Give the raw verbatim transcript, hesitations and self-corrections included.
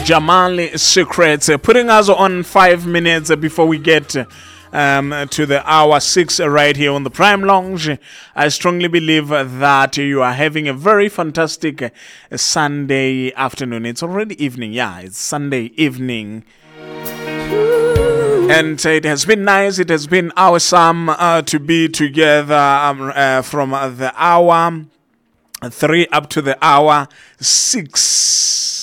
Jamali Secrets, uh, putting us on five minutes uh, before we get uh, um, to the hour six uh, right here on the Prime Lounge. I strongly believe uh, that you are having a very fantastic uh, Sunday afternoon. It's already evening. Yeah, it's Sunday evening. And uh, it has been nice. It has been awesome uh, to be together um, uh, from uh, the hour three up to the hour six.